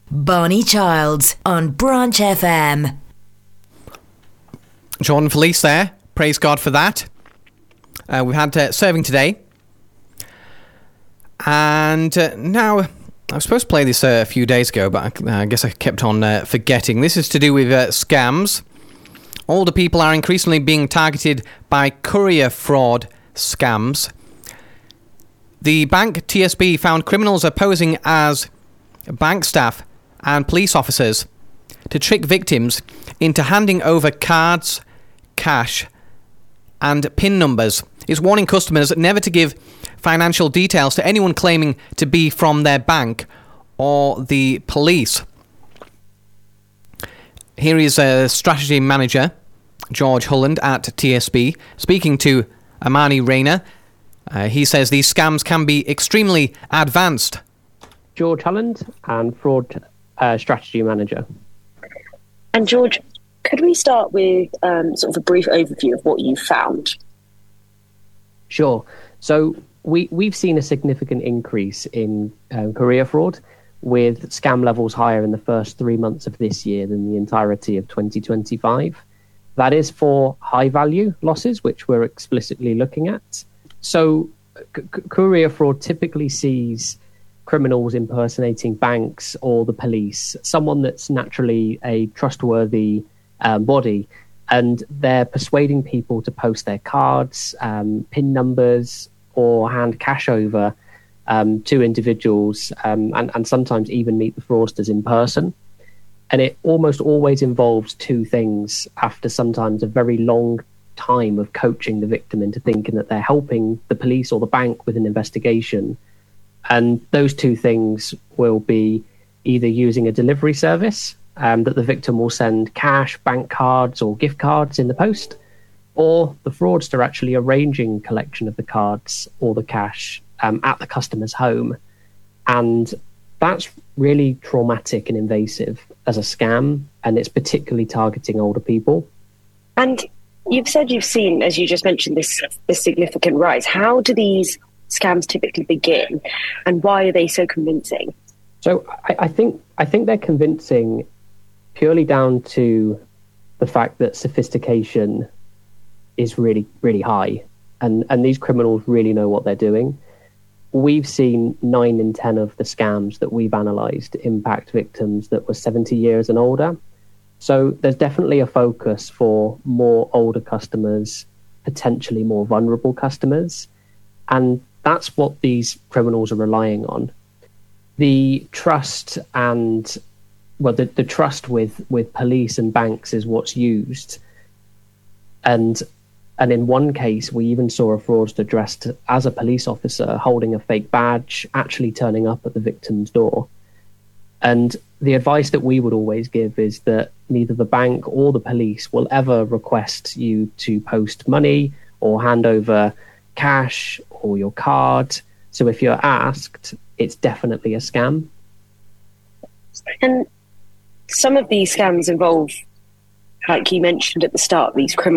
Barney Childs on Branch FM. Jordan Felice there. Praise God for that. We've had serving today. And now, I was supposed to play this a few days ago, but I guess I kept on forgetting. This is to do with scams. Older people are increasingly being targeted by courier fraud scams. The bank TSB found criminals are posing as bank staff and police officers to trick victims into handing over cards, cash, and PIN numbers. It's warning customers never to give financial details to anyone claiming to be from their bank or the police. Here is a strategy manager, George Hulland at TSB, speaking to Amani Rayner. He says these scams can be extremely advanced. George Hulland and Fraud Strategy Manager. And George, could we start with sort of a brief overview of what you found? Sure. So we've seen a significant increase in courier fraud, with scam levels higher in the first 3 months of this year than the entirety of 2025. That is for high-value losses, which we're explicitly looking at. So courier fraud typically sees criminals impersonating banks or the police, someone that's naturally a trustworthy body, and they're persuading people to post their cards, PIN numbers, or hand cash over to individuals, and sometimes even meet the fraudsters in person. And it almost always involves two things after sometimes a very long time of coaching the victim into thinking that they're helping the police or the bank with an investigation. And those two things will be either using a delivery service that the victim will send cash, bank cards, or gift cards in the post, or the fraudster actually arranging collection of the cards or the cash at the customer's home. And that's really traumatic and invasive as a scam, and it's particularly targeting older people. And you've said you've seen, as you just mentioned, this significant rise. How do these scams typically begin, and why are they so convincing? So I think they're convincing purely down to the fact that sophistication is really, really high, and these criminals really know what they're doing. We've seen 9 in 10 of the scams that we've analysed impact victims that were 70 years and older. So there's definitely a focus for more older customers, potentially more vulnerable customers. And that's what these criminals are relying on. The trust and, well, the trust with police and banks is what's used. And in one case, we even saw a fraudster dressed as a police officer holding a fake badge, actually turning up at the victim's door. And the advice that we would always give is that neither the bank or the police will ever request you to post money or hand over cash or your card. So if you're asked, it's definitely a scam. And some of these scams involve, like you mentioned at the start, these criminals